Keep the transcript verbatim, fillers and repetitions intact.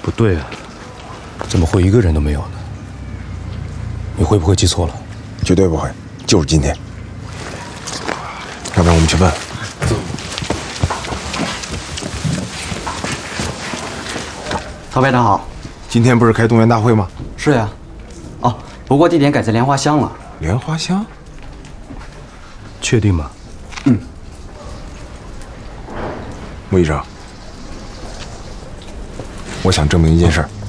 不对啊，怎么会一个人都没有呢？你会不会记错了？ 绝对不会，就是今天。要不然我们去问。走。 曹排长好， 今天不是开动员大会吗？ 是呀。哦，不过地点改在莲花乡了。 莲花乡？ 确定吗？ 嗯。 穆医生，我想证明一件事。